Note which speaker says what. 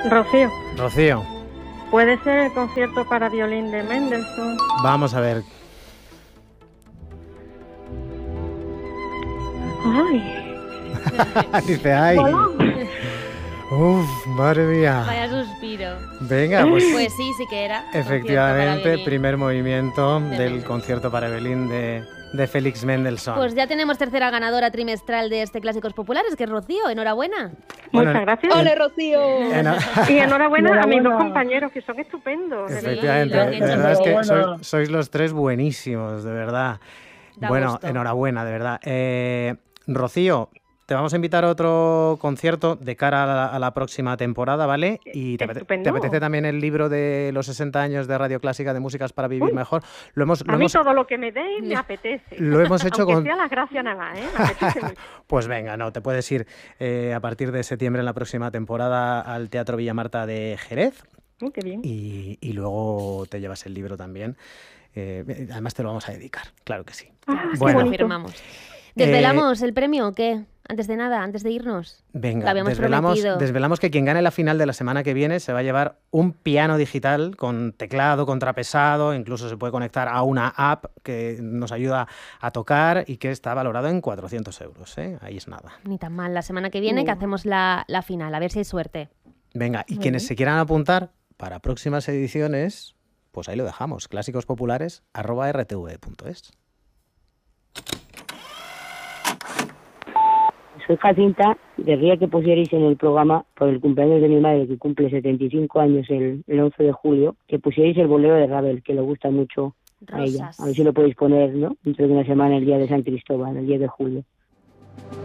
Speaker 1: Rocío,
Speaker 2: Rocío,
Speaker 1: ¿puede ser el concierto para violín de Mendelssohn?
Speaker 2: vamos a ver.
Speaker 1: Ay,
Speaker 2: Dice, ay. Uf, madre mía.
Speaker 3: Vaya suspiro.
Speaker 2: Venga, pues
Speaker 3: Pues sí que era.
Speaker 2: efectivamente, primer movimiento
Speaker 3: De
Speaker 2: del
Speaker 3: Mendelssohn.
Speaker 2: concierto para violín de Félix Mendelssohn.
Speaker 3: Pues ya tenemos tercera ganadora trimestral de este Clásicos Populares, que es Rocío. Enhorabuena.
Speaker 2: Bueno,
Speaker 1: muchas gracias.
Speaker 4: ¡Ole, Rocío!
Speaker 1: Y enhorabuena a mis dos
Speaker 5: Enhorabuena.
Speaker 1: compañeros, que son estupendos. de verdad.
Speaker 2: Efectivamente,
Speaker 3: lo han
Speaker 2: de
Speaker 3: hecho
Speaker 2: verdad es que
Speaker 5: Enhorabuena.
Speaker 2: sois los tres buenísimos, de verdad.
Speaker 3: Da
Speaker 2: Bueno,
Speaker 3: gusto.
Speaker 2: enhorabuena, de verdad. Rocío, te vamos a invitar a otro concierto de cara a la próxima temporada, ¿vale? Y te
Speaker 1: Estupendo.
Speaker 2: apetece también el libro de los 60 años de Radio Clásica de Músicas para Vivir
Speaker 1: Uy.
Speaker 2: Mejor. Lo hemos, lo
Speaker 1: A mí
Speaker 2: hemos,
Speaker 1: todo lo que me deis me apetece.
Speaker 2: lo hemos hecho
Speaker 1: Aunque
Speaker 2: con...
Speaker 1: sea las gracias nada más, ¿eh? Me apetece mucho.
Speaker 2: Pues venga, no, te puedes ir a partir de septiembre en la próxima temporada al Teatro Villamarta de Jerez
Speaker 1: Qué bien.
Speaker 2: y luego te llevas el libro también. Además te lo vamos a dedicar, claro que sí.
Speaker 1: Ah, qué
Speaker 2: Bueno.
Speaker 3: Lo
Speaker 1: bonito.
Speaker 3: firmamos. ¿Desvelamos el premio o qué? Antes de nada, antes de irnos.
Speaker 2: Venga,
Speaker 3: Lo habíamos prometido.
Speaker 2: desvelamos que quien gane la final de la semana que viene se va a llevar un piano digital con teclado, contrapesado, incluso se puede conectar a una app que nos ayuda a tocar y que está valorado en 400 euros, ¿eh? Ahí es nada.
Speaker 3: Ni tan mal. La semana que viene que hacemos la final, a ver si hay suerte.
Speaker 2: Venga, y quienes se quieran apuntar para próximas ediciones, pues ahí lo dejamos, clásicospopulares@rtv.es.
Speaker 6: Soy Jacinta, querría que pusierais en el programa, por el cumpleaños de mi madre, que cumple 75 años el 11 de julio, que pusierais el bolero de Ravel, que le gusta mucho a ella.
Speaker 3: Rosas.
Speaker 6: A ver si lo podéis poner, ¿no? Dentro de una semana, el día de San Cristóbal, el 10 de julio.